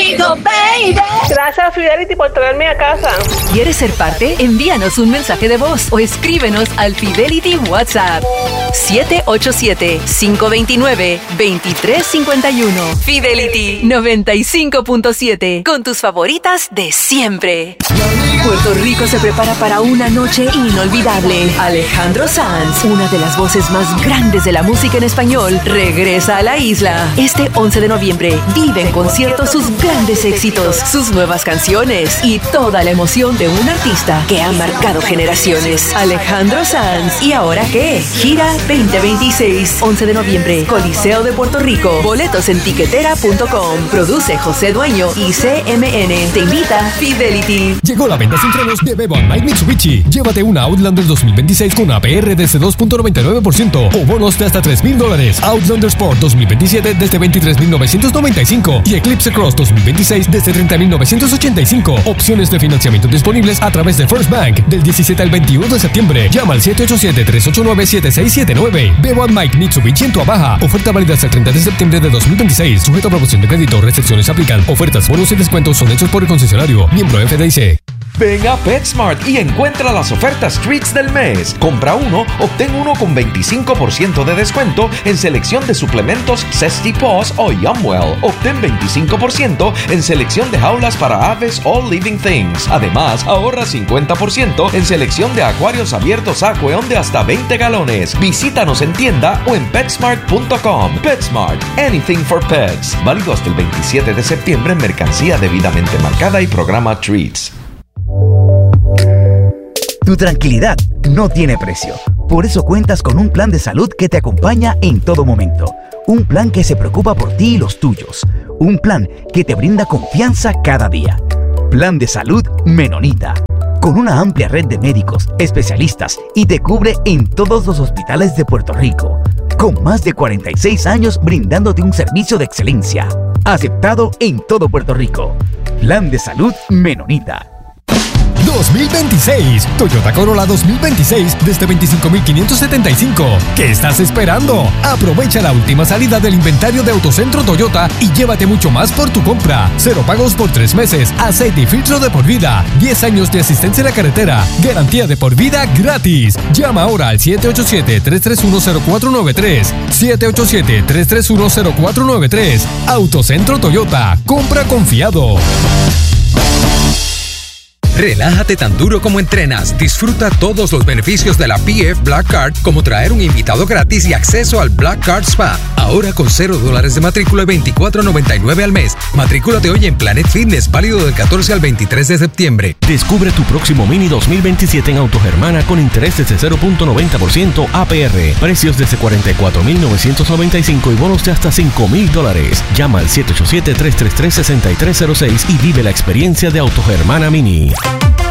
contigo, baby. Gracias, Fidelity, por traerme a casa. ¿Quieres ser parte? Envíanos un mensaje de voz o escríbenos al Fidelity WhatsApp 787-529-2351. Fidelity 95.7, con tus favoritas de siempre. Puerto Rico se prepara para una noche inolvidable. Alejandro Sanz, una de las voces más grandes de la música en español, regresa a la isla. Este 11 de noviembre vive en concierto sus grandes éxitos, sus nuevas canciones y toda la emoción de un artista que ha marcado generaciones. Alejandro Sanz. ¿Y ahora qué? Gira 2026, 11 de noviembre, Coliseo de Puerto Rico. Boletos en tiquetera.com. Produce José Dueño y CMN. Te invita Fidelity. Llegó la venta sin frenos de Bebo & Mike Mitsubishi. Llévate una Outlander 2026 con APR desde 2.99% o bonos de hasta $3,000. Outlander Sport 2027 desde $23,995 y Eclipse Cross 2026 desde $30,985. Opciones de financiamiento disponibles a través de First Bank del 17 al 21 de septiembre. Llama al 787-389-7679. Bebo & Mike Mitsubishi en Tuabaja. Oferta válida hasta el 30 de septiembre de 2026. Sujeto a aprobación de crédito. Restricciones aplican. Ofertas, bonos y descuentos son hechos por el concesionario. Miembro FDIC. Ven a PetSmart y encuentra las ofertas Treats del mes. Compra uno, obtén uno con 25% de descuento en selección de suplementos Zesty Paws o Yumwell. Obtén 25% en selección de jaulas para aves All Living Things. Además, ahorra 50% en selección de acuarios abiertos Aqueon de hasta 20 galones. Visítanos en tienda o en PetSmart.com. PetSmart, anything for pets. Válido hasta el 27 de septiembre en mercancía debidamente marcada y programa Treats. Tu tranquilidad no tiene precio. Por eso cuentas con un plan de salud que te acompaña en todo momento. Un plan que se preocupa por ti y los tuyos. Un plan que te brinda confianza cada día. Plan de salud Menonita. Con una amplia red de médicos, especialistas y te cubre en todos los hospitales de Puerto Rico. Con más de 46 años brindándote un servicio de excelencia. Aceptado en todo Puerto Rico. Plan de salud Menonita. 2026. Toyota Corolla 2026 desde $25,575. ¿Qué estás esperando? Aprovecha la última salida del inventario de Autocentro Toyota y llévate mucho más por tu compra. 0 pagos por 3 meses, aceite y filtro de por vida, 10 años de asistencia en la carretera, garantía de por vida gratis. Llama ahora al 787-331-0493. 787-331-0493. Autocentro Toyota. Compra confiado. Relájate tan duro como entrenas. Disfruta todos los beneficios de la PF Black Card, como traer un invitado gratis y acceso al Black Card Spa. Ahora con $0 de matrícula y $24.99 al mes. Matrículate hoy en Planet Fitness, válido del 14 al 23 de septiembre. Descubre tu próximo Mini 2027 en Autogermana con interés desde 0.90% APR. Precios desde $44,995 y bonos de hasta $5,000. Llama al 787-333-6306 y vive la experiencia de Autogermana Mini.